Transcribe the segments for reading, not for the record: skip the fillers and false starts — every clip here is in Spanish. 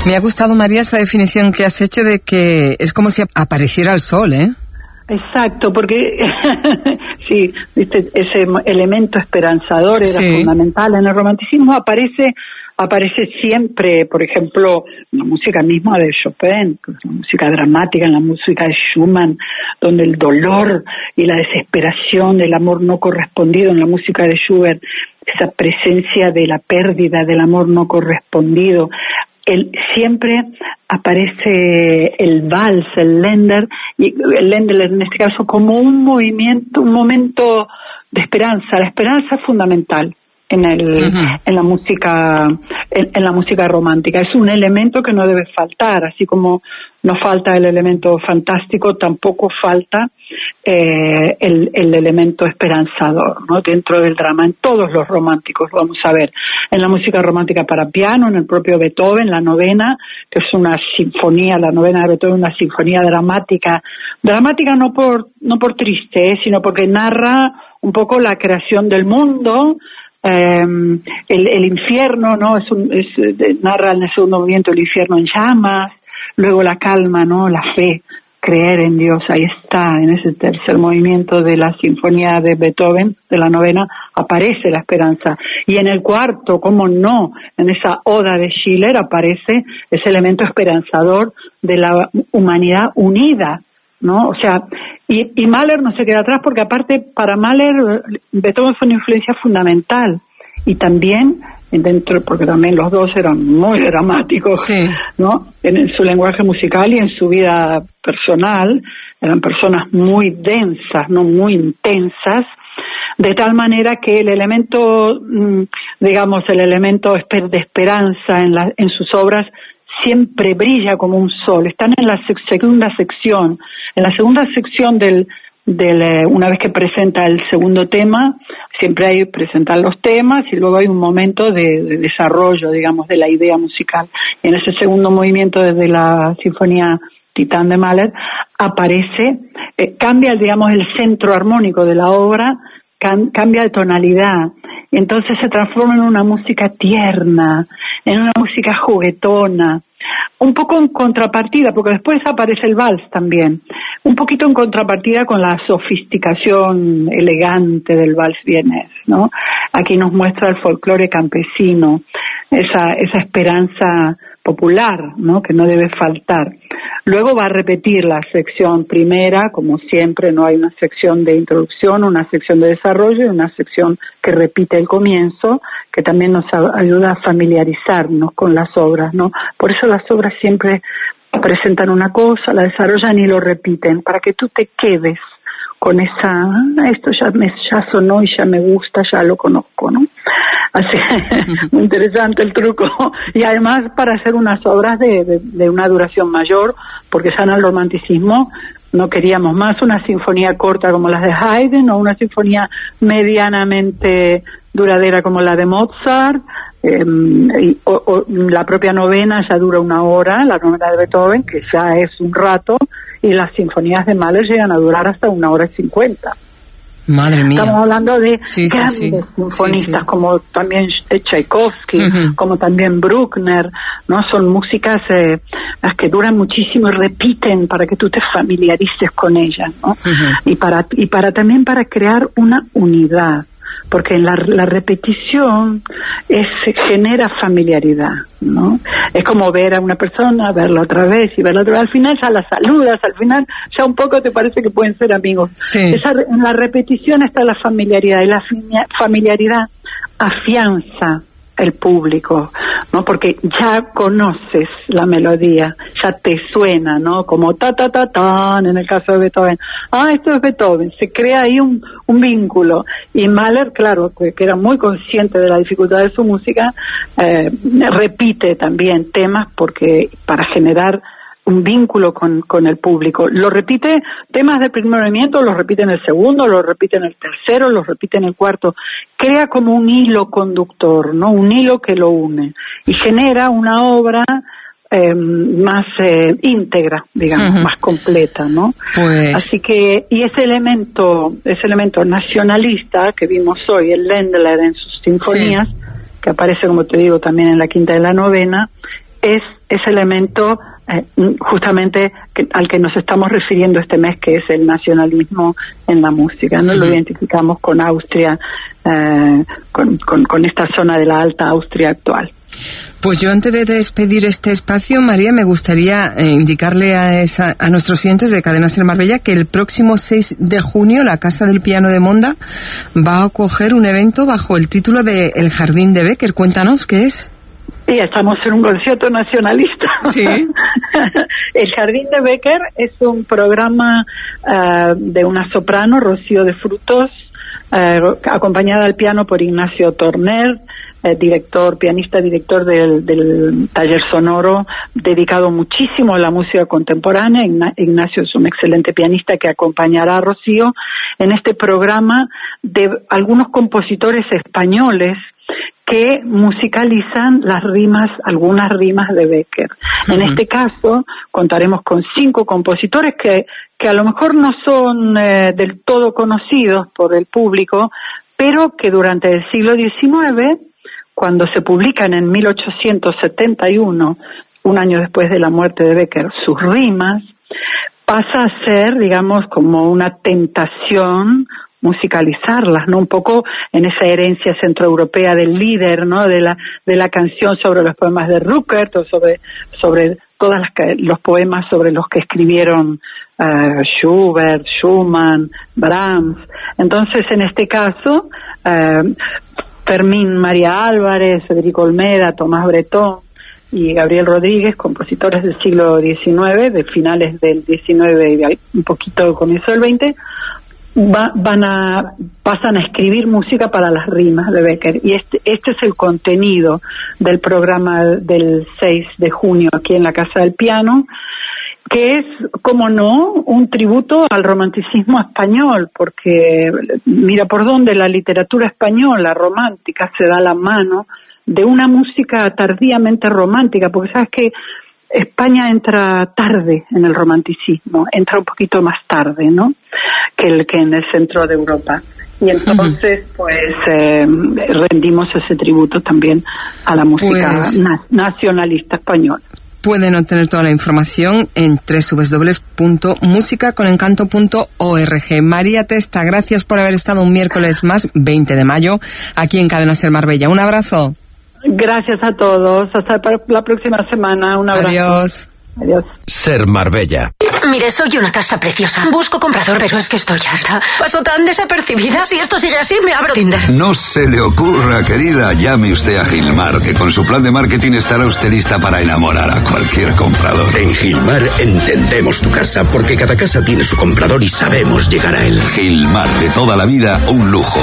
Me ha gustado, María, esa definición que has hecho de que es como si apareciera el sol, ¿eh? Exacto, porque sí, ¿viste? Ese elemento esperanzador era fundamental. En el romanticismo aparece siempre, por ejemplo, la música misma de Chopin, la música dramática, en la música de Schumann, donde el dolor y la desesperación del amor no correspondido, en la música de Schubert, esa presencia de la pérdida del amor no correspondido. Siempre aparece el vals, el Ländler, y el Ländler en este caso como un movimiento, un momento de esperanza. La esperanza es fundamental en la música romántica. Es un elemento que no debe faltar, así como no falta el elemento fantástico, tampoco falta el elemento esperanzador, ¿no? Dentro del drama, en todos los románticos lo vamos a ver, en la música romántica para piano, en el propio Beethoven, la novena, que es una sinfonía, la novena de Beethoven, una sinfonía dramática no por triste, sino porque narra un poco la creación del mundo. El infierno, ¿no? Narra en el segundo movimiento el infierno en llamas, luego la calma, ¿no? La fe, creer en Dios, ahí está, en ese tercer movimiento de la sinfonía de Beethoven, de la novena, aparece la esperanza. Y en el cuarto, cómo no, en esa oda de Schiller aparece ese elemento esperanzador de la humanidad unida, ¿no? O sea, y Mahler no se queda atrás, porque aparte para Mahler Beethoven fue una influencia fundamental, y también dentro, porque también los dos eran muy dramáticos, ¿no? En su lenguaje musical y en su vida personal, eran personas muy densas, no muy intensas, de tal manera que el elemento, digamos, el elemento de esperanza en sus obras siempre brilla como un sol. Están en la segunda sección. En la segunda sección una vez que presenta el segundo tema, siempre hay presentar los temas y luego hay un momento de desarrollo, digamos, de la idea musical. Y en ese segundo movimiento, desde la Sinfonía Titán de Mahler, aparece, cambia, digamos, el centro armónico de la obra, cambia de tonalidad, y entonces se transforma en una música tierna, en una música juguetona, un poco en contrapartida, porque después aparece el vals también, un poquito en contrapartida con la sofisticación elegante del vals vienés, ¿no? Aquí nos muestra el folclore campesino, esa esperanza popular, ¿no? Que no debe faltar. Luego va a repetir la sección primera, como siempre, no hay una sección de introducción, una sección de desarrollo y una sección que repite el comienzo, que también nos ayuda a familiarizarnos con las obras, ¿no? Por eso las obras siempre presentan una cosa, la desarrollan y lo repiten, para que tú te quedes con esto ya sonó y ya me gusta, ya lo conozco, ¿no? Así, muy interesante el truco. Y además para hacer unas obras de una duración mayor, porque ya en el romanticismo no queríamos más una sinfonía corta como las de Haydn o una sinfonía medianamente duradera como la de Mozart, o la propia novena ya dura una hora, la novena de Beethoven, que ya es un rato, y las sinfonías de Mahler llegan a durar hasta 1:50. Madre mía. Estamos hablando de grandes sinfonistas, como también Tchaikovsky, como también Bruckner, ¿no? Son músicas las que duran muchísimo y repiten para que tú te familiarices con ellas, ¿no? Y para también para crear una unidad, porque en la repetición genera familiaridad, ¿no? Es como ver a una persona, verla otra vez y verla otra vez, al final ya la saludas, al final ya un poco te parece que pueden ser amigos. En la repetición está la familiaridad, y la familiaridad afianza el público, ¿no? Porque ya conoces la melodía, ya te suena, ¿no? Como ta ta ta tan en el caso de Beethoven. Esto es Beethoven, se crea ahí un vínculo. Y Mahler, claro, que era muy consciente de la dificultad de su música, repite también temas porque para generar un vínculo con el público. Lo repite, temas del primer movimiento, los repite en el segundo, los repite en el tercero, los repite en el cuarto. Crea como un hilo conductor, ¿no? Un hilo que lo une. Y genera una obra más íntegra, digamos, más completa, ¿no? Pues... Así que, y ese elemento nacionalista que vimos hoy, el Ländler en sus sinfonías, que aparece, como te digo, también en la quinta y la novena, es ese elemento justamente al que nos estamos refiriendo este mes, que es el nacionalismo en la música, ¿no? Lo identificamos con Austria, con esta zona de la Alta Austria actual. Pues yo, antes de despedir este espacio, María, me gustaría indicarle a nuestros oyentes de Cadena Ser Marbella que el próximo 6 de junio la Casa del Piano de Monda va a acoger un evento bajo el título de El Jardín de Becker. Cuéntanos, ¿qué es? Sí, estamos en un concierto nacionalista. Sí. El Jardín de Becker es un programa de una soprano, Rocío de Frutos, acompañada al piano por Ignacio Torner, pianista director del taller sonoro, dedicado muchísimo a la música contemporánea. Ignacio es un excelente pianista que acompañará a Rocío en este programa de algunos compositores españoles que musicalizan algunas rimas de Becker. En este caso, contaremos con 5 compositores que a lo mejor no son del todo conocidos por el público, pero que durante el siglo XIX, cuando se publican en 1871, un año después de la muerte de Becker, sus rimas, pasa a ser, digamos, como una tentación musicalizarlas, ¿no? Un poco en esa herencia centroeuropea del líder, ¿no? De la canción sobre los poemas de Ruckert, o sobre todos los poemas sobre los que escribieron Schubert, Schumann, Brahms. Entonces, en este caso, Fermín María Álvarez, Federico Olmeda, Tomás Bretón y Gabriel Rodríguez, compositores del siglo XIX, de finales del XIX y un poquito comienzo del XX, pasan a escribir música para las rimas de Becker. Y este es el contenido del programa del 6 de junio aquí en la Casa del Piano, que es, como no, un tributo al romanticismo español, porque mira por dónde la literatura española romántica se da la mano de una música tardíamente romántica, porque sabes que España entra tarde en el romanticismo, entra un poquito más tarde, ¿no?, que en el centro de Europa. Y entonces, pues, rendimos ese tributo también a la música nacionalista española. Pueden obtener toda la información en www.musicaconencanto.org. María Testa, gracias por haber estado un miércoles más, 20 de mayo, aquí en Cadena Ser Marbella. Un abrazo. Gracias a todos. Hasta la próxima semana. Un abrazo. Adiós. Adiós. Ser Marbella. Mire, soy una casa preciosa. Busco comprador, pero es que estoy harta. Paso tan desapercibida. Si esto sigue así, me abro Tinder. No se le ocurra, querida. Llame usted a Gilmar, que con su plan de marketing estará usted lista para enamorar a cualquier comprador. En Gilmar entendemos tu casa, porque cada casa tiene su comprador y sabemos llegar a él. Gilmar, de toda la vida, un lujo.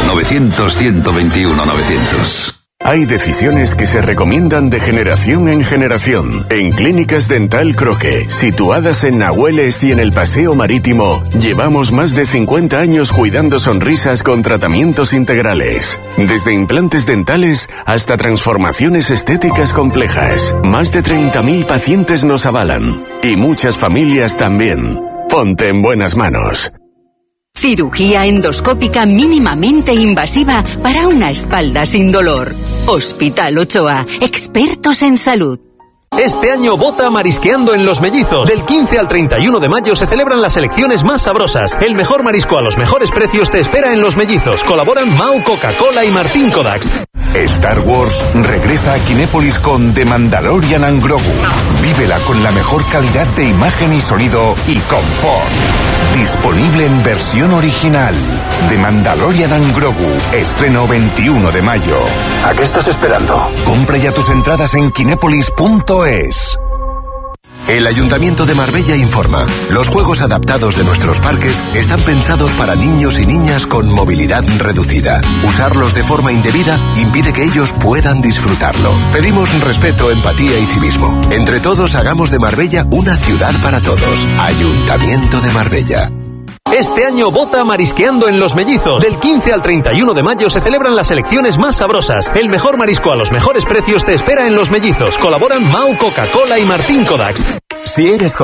900-121-900. Hay decisiones que se recomiendan de generación en generación. En Clínicas Dental Croque, situadas en Nahueles y en el Paseo Marítimo, llevamos más de 50 años cuidando sonrisas con tratamientos integrales. Desde implantes dentales hasta transformaciones estéticas complejas. Más de 30.000 pacientes nos avalan. Y muchas familias también. Ponte en buenas manos. Cirugía endoscópica mínimamente invasiva para una espalda sin dolor. Hospital Ochoa, expertos en salud. Este año vota Marisqueando en Los Mellizos. Del 15 al 31 de mayo se celebran las selecciones más sabrosas. El mejor marisco a los mejores precios te espera en Los Mellizos. Colaboran Mau, Coca-Cola y Martín Kodaks. Star Wars regresa a Kinépolis con The Mandalorian and Grogu. Vívela con la mejor calidad de imagen y sonido y confort. Disponible en versión original. The Mandalorian and Grogu. Estreno 21 de mayo. ¿A qué estás esperando? Compra ya tus entradas en kinépolis.es. El Ayuntamiento de Marbella informa. Los juegos adaptados de nuestros parques están pensados para niños y niñas con movilidad reducida. Usarlos de forma indebida impide que ellos puedan disfrutarlo. Pedimos respeto, empatía y civismo. Entre todos hagamos de Marbella una ciudad para todos. Ayuntamiento de Marbella. Este año vota Marisqueando en Los Mellizos. Del 15 al 31 de mayo se celebran las selecciones más sabrosas. El mejor marisco a los mejores precios te espera en Los Mellizos. Colaboran Mau, Coca-Cola y Martín Kodaks. Si eres joven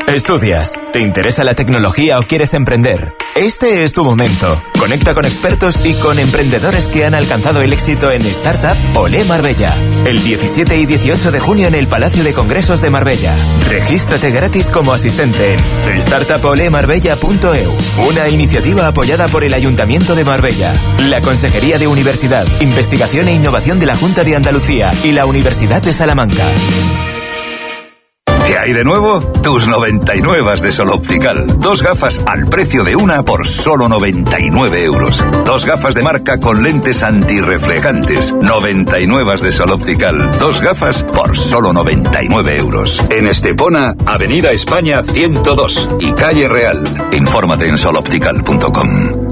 Estudias, ¿te interesa la tecnología o quieres emprender? Este es tu momento. Conecta con expertos y con emprendedores que han alcanzado el éxito en Startup Olé Marbella. El 17 y 18 de junio en el Palacio de Congresos de Marbella. Regístrate gratis como asistente en startupolemarbella.eu. Una iniciativa apoyada por el Ayuntamiento de Marbella, la Consejería de Universidad, Investigación e Innovación de la Junta de Andalucía y la Universidad de Salamanca. ¿Qué hay de nuevo? Tus 99 de Sol Optical. 2 gafas al precio de una por solo 99 euros. 2 gafas de marca con lentes antirreflejantes. 99 de Sol Optical. 2 gafas por solo 99 euros. En Estepona, Avenida España 102 y Calle Real. Infórmate en soloptical.com.